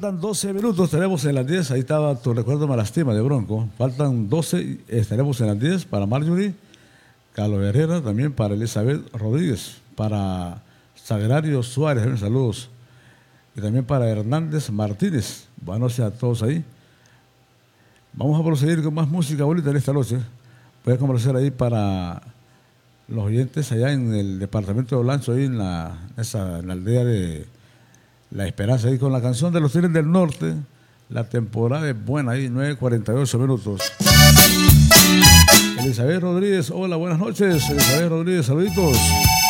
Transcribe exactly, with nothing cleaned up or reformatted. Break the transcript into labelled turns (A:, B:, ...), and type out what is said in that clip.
A: faltan doce minutos, estaremos en las diez. Ahí estaba tu recuerdo, me lastima de Bronco. Faltan doce, estaremos en las diez para Marjorie, Carlos Herrera, también para Elizabeth Rodríguez, para Sagrario Suárez, saludos. Y también para Hernández Martínez. Buenas noches a todos ahí. Vamos a proseguir con más música bonita en esta noche. Voy a conversar ahí para los oyentes allá en el departamento de Olancho, ahí en la, esa, en la aldea de La Esperanza, ahí con la canción de los Tigres del Norte. La temporada es buena, ahí nueve cuarenta y ocho minutos. Elizabeth Rodríguez, hola, buenas noches. Elizabeth Rodríguez, saluditos.